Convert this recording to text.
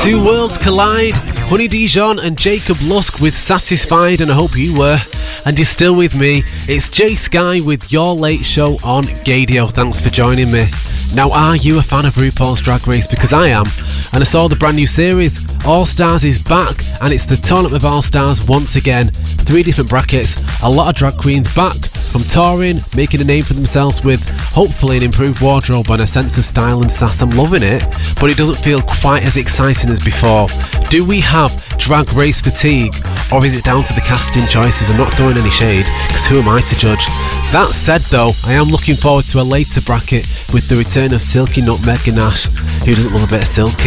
Two worlds collide. Honey Dijon and Jacob Lusk with Satisfied, and I hope you were. And you're still with me. It's Jay Sky with Your Late Show on Gadio. Thanks for joining me. Now, are you a fan of RuPaul's Drag Race? Because I am. And I saw the brand new series. All Stars is back, and it's the tournament of All Stars once again. 3 different brackets, a lot of drag queens back from touring, making a name for themselves with hopefully an improved wardrobe and a sense of style and sass. I'm loving it, but it doesn't feel quite as exciting as before. Do we have drag race fatigue, or is it down to the casting choices? I'm not throwing any shade, because who am I to judge? That said though, I am looking forward to a later bracket with the return of Silky Nutmeg Ganache. Who doesn't love a bit of Silky?